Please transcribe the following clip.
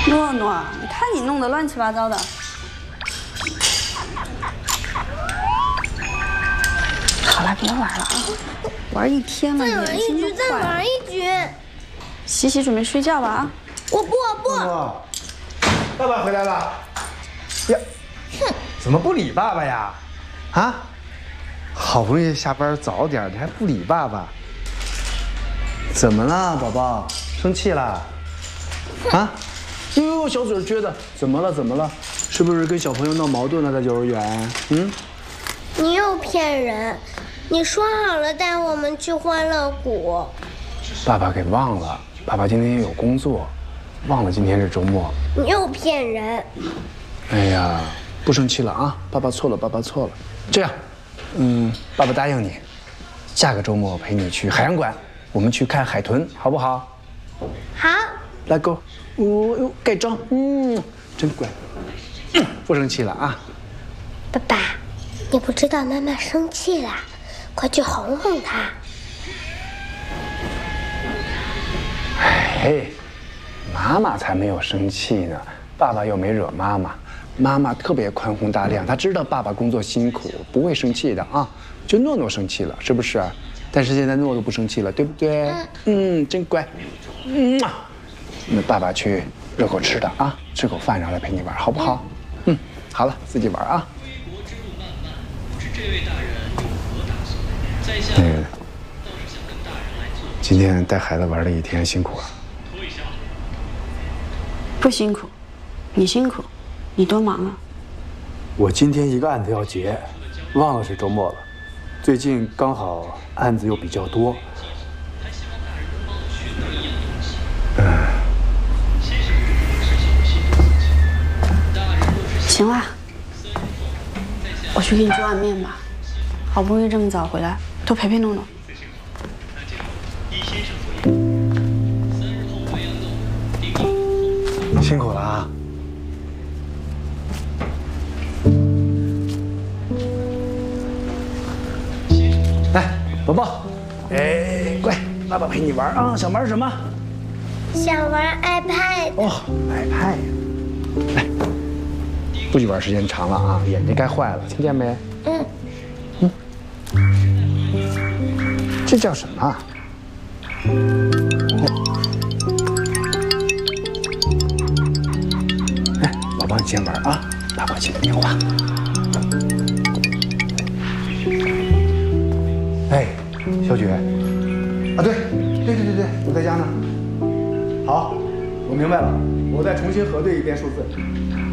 诺诺，你看你弄得乱七八糟的。好了，别玩了啊！玩一天了， 再玩一局，再玩一局。 洗洗，准备睡觉吧啊！ 我不。 爸爸回来了。呀，哼，怎么不理爸爸呀？啊，好不容易下班早点，你还不理爸爸？怎么了，宝宝？生气了？啊？哟，小嘴撅的，怎么了？怎么了？是不是跟小朋友闹矛盾了？在幼儿园？嗯？ 你又骗人！你说好了带我们去欢乐谷。 爸爸给忘了，爸爸今天也有工作，忘了今天是周末。 你又骗人！ 哎呀，不生气了啊！爸爸错了，爸爸错了。这样，爸爸答应你，下个周末陪你去海洋馆，我们去看海豚，好不好？ 好。 来，Go！哦，盖章，真乖，不生气了啊！ 爸爸，你不知道妈妈生气了，快去哄哄她。 哎，妈妈才没有生气呢，爸爸又没惹妈妈，妈妈特别宽宏大量，她知道爸爸工作辛苦，不会生气的啊。就诺诺生气了，是不是？但是现在诺诺不生气了，对不对？真乖。那爸爸去热口吃的啊，吃口饭，然后来陪你玩，好不好？好了，自己玩啊。今天带孩子玩了一天，辛苦了。 不辛苦，你辛苦，你多忙啊！ 我今天一个案子要结，忘了是周末了。最近刚好案子又比较多。 行了，我去给你做碗面吧。好不容易这么早回来，多陪陪诺诺。 辛苦了啊！来，宝宝，乖，爸爸陪你玩啊！想玩什么？ 想玩 iPad。 哦，iPad，来，不许玩时间长了啊，眼睛该坏了，听见没？这叫什么？来，宝宝你先玩啊，爸爸接个电话。哎，小雪，啊对，我在家呢。好，我明白了，我再重新核对一遍数字。